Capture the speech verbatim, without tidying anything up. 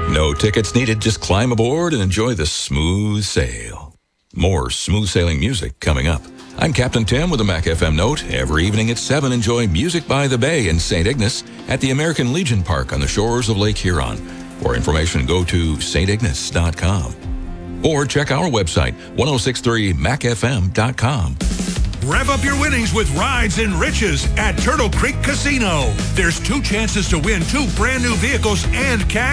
No tickets needed, just climb aboard and enjoy the smooth sail. More smooth sailing music coming up. I'm Captain Tim with a Mac F M note. Every evening at seven, enjoy Music by the Bay in Saint Ignace at the American Legion Park on the shores of Lake Huron. For information, go to s t ignace dot com. Or check our website, ten sixty-three mac f m dot com. Rev up your winnings with Rides and Riches at Turtle Creek Casino. There's two chances to win two brand new vehicles and cash.